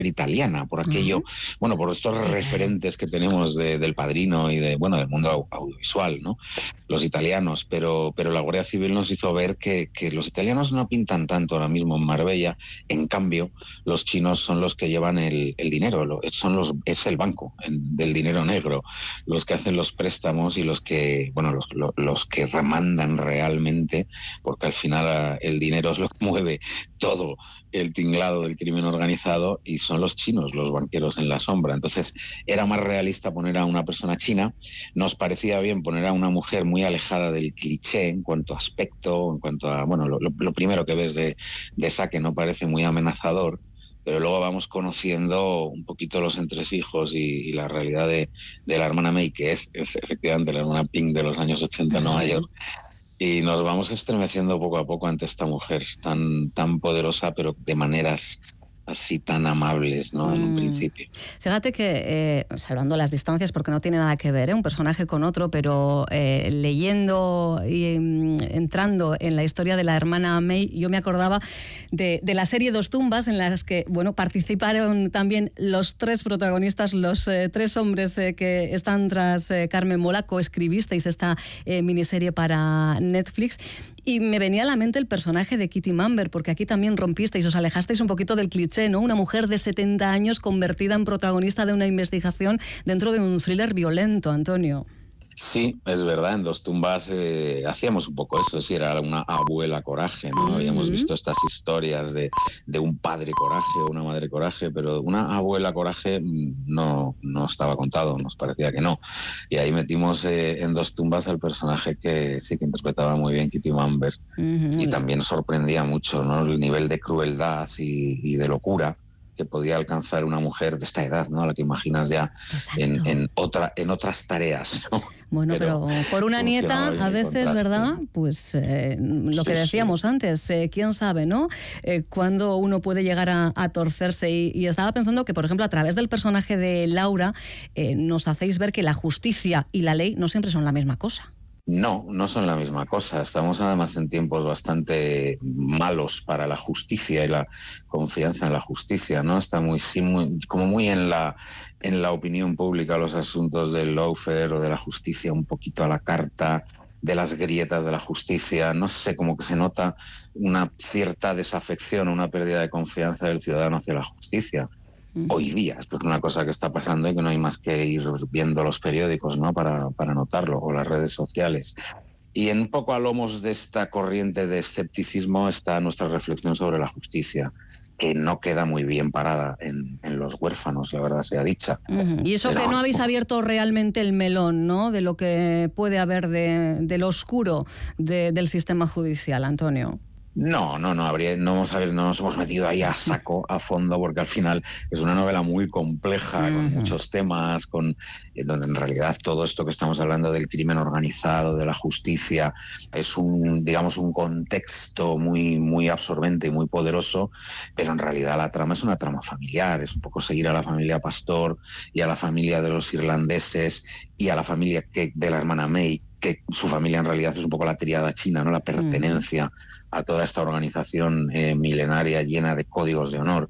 italiana, por aquello, bueno, por estos referentes que tenemos del Padrino y del mundo audiovisual, ¿no? Los italianos, pero la Guardia Civil nos hizo ver que los italianos no pintan tanto ahora mismo en Marbella. En cambio, los chinos son los que llevan el dinero, es el banco del dinero negro, los que hacen los préstamos y los que remandan realmente, porque al final el dinero es lo que mueve todo el tinglado del crimen organizado, y son los chinos, los banqueros en la sombra. Entonces era más realista poner a una persona china. Nos parecía bien poner a una mujer muy alejada del cliché en cuanto a aspecto, en cuanto a, lo primero que ves de Saque no parece muy amenazador, pero luego vamos conociendo un poquito los entresijos y la realidad de la hermana May, que es efectivamente la hermana Pink de los años 80 en Nueva York. Y nos vamos estremeciendo poco a poco ante esta mujer tan poderosa, pero de maneras así tan amables, ¿no? En un principio. Fíjate que, salvando las distancias, porque no tiene nada que ver, un personaje con otro, pero leyendo y entrando en la historia de la hermana May, yo me acordaba de la serie Dos tumbas, en las que, participaron también los tres protagonistas, los tres hombres que están tras Carmen Mola. Coescribisteis esta miniserie para Netflix. Y me venía a la mente el personaje de Kitty Mamber, porque aquí también rompisteis, os alejasteis un poquito del cliché, ¿no? Una mujer de 70 años convertida en protagonista de una investigación dentro de un thriller violento, Antonio. Sí, es verdad, en Dos tumbas hacíamos un poco eso, sí, era una abuela coraje, ¿no? Habíamos visto estas historias de un padre coraje o una madre coraje, pero una abuela coraje no estaba contado, nos parecía que no. Y ahí metimos en Dos tumbas al personaje que sí que interpretaba muy bien Kitty Mamber. Y también sorprendía mucho, ¿no? El nivel de crueldad y de locura que podía alcanzar una mujer de esta edad, ¿no? A la que imaginas ya en otras tareas, ¿no? Bueno, pero por una nieta, a veces, ¿verdad? Pues lo que decíamos antes, quién sabe, ¿no? Cuándo uno puede llegar a torcerse. Y estaba pensando que, por ejemplo, a través del personaje de Laura, nos hacéis ver que la justicia y la ley no siempre son la misma cosa. No son la misma cosa. Estamos además en tiempos bastante malos para la justicia y la confianza en la justicia, ¿no? Está muy en la opinión pública los asuntos del lawfare o de la justicia un poquito a la carta, de las grietas de la justicia. No sé, como que se nota una cierta desafección o una pérdida de confianza del ciudadano hacia la justicia. Hoy día, es una cosa que está pasando y que no hay más que ir viendo los periódicos, ¿no? para notarlo, o las redes sociales. Y un poco a lomos de esta corriente de escepticismo está nuestra reflexión sobre la justicia, que no queda muy bien parada en los huérfanos, la verdad sea dicha. Y eso que no habéis abierto realmente el melón, ¿no? De lo que puede haber de lo oscuro del sistema judicial, Antonio. No nos hemos metido ahí a saco, a fondo, porque al final es una novela muy compleja, con muchos temas, donde en realidad todo esto que estamos hablando del crimen organizado, de la justicia, es un contexto muy, muy absorbente y muy poderoso, pero en realidad la trama es una trama familiar, es un poco seguir a la familia Pastor y a la familia de los irlandeses y a la familia de la hermana May, que su familia en realidad es un poco la tríada china, ¿no? La pertenencia a toda esta organización milenaria llena de códigos de honor.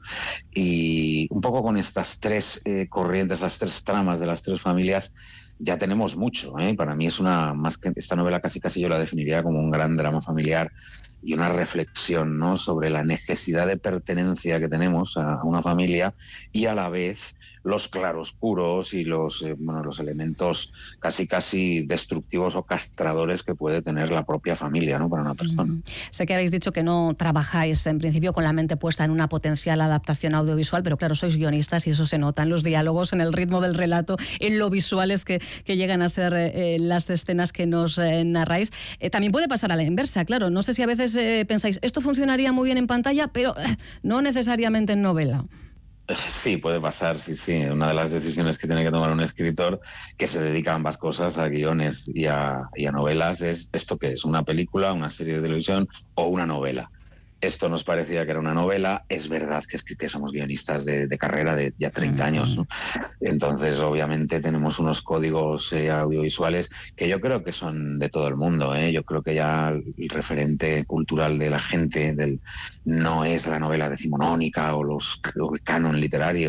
Y un poco con estas tres corrientes, las tres tramas de las tres familias, ya tenemos mucho, ¿eh? Para mí es más que esta novela casi yo la definiría como un gran drama familiar y una reflexión, ¿no? Sobre la necesidad de pertenencia que tenemos a una familia y a la vez los claroscuros y los elementos casi destructivos o castradores que puede tener la propia familia, ¿no? Para una persona. Sé que habéis dicho que no trabajáis en principio con la mente puesta en una potencial adaptación audiovisual, pero claro, sois guionistas y eso se nota en los diálogos, en el ritmo del relato, en lo visuales que llegan a ser las escenas que nos narráis. También puede pasar a la inversa, claro. No sé si a veces pensáis, esto funcionaría muy bien en pantalla, pero no necesariamente en novela. Sí, puede pasar, sí. Una de las decisiones que tiene que tomar un escritor que se dedica a ambas cosas, a guiones y a novelas, es esto que es una película, una serie de televisión o una novela. Esto nos parecía que era una novela, es verdad que somos guionistas de carrera de ya 30 años, ¿no? Entonces obviamente tenemos unos códigos audiovisuales que yo creo que son de todo el mundo, ¿eh? Yo creo que ya el referente cultural de la gente no es la novela decimonónica o el canon literario,